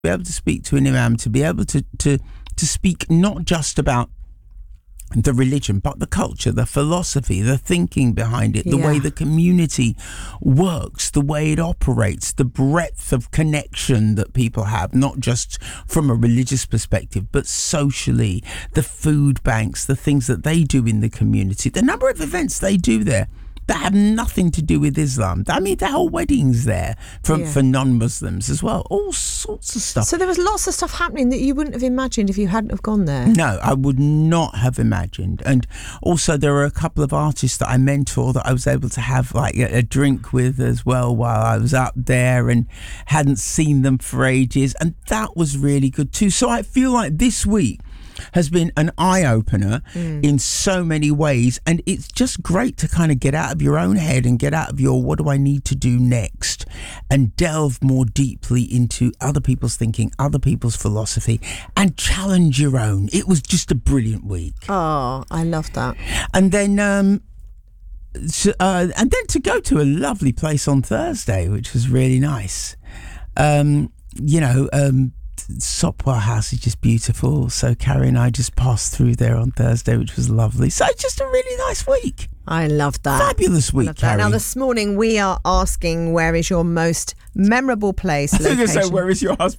be able to speak to an imam, to be able to speak not just about the religion, but the culture, the philosophy, the thinking behind it, the way the community works, the way it operates, the breadth of connection that people have, not just from a religious perspective, but socially, the food banks, the things that they do in the community, the number of events they do there that have nothing to do with Islam. I mean, there are weddings there for non-Muslims as well. All sorts of stuff. So there was lots of stuff happening that you wouldn't have imagined if you hadn't have gone there. No, I would not have imagined. And also there are a couple of artists that I mentor that I was able to have like a drink with as well while I was up there, and hadn't seen them for ages. And that was really good too. So I feel like this week has been an eye-opener in so many ways, and it's just great to kind of get out of your own head and get out of your what do I need to do next, and delve more deeply into other people's thinking, other people's philosophy, and challenge your own. It was just a brilliant week. Oh, I love that. And then to go to a lovely place on Thursday, which was really nice. Sopwell House is just beautiful, so Carrie and I just passed through there on Thursday, which was lovely. So it's just a really nice week. I love that. Fabulous week, Carrie. Now this morning we are asking, where is your most memorable place? I was going to say, where is your husband?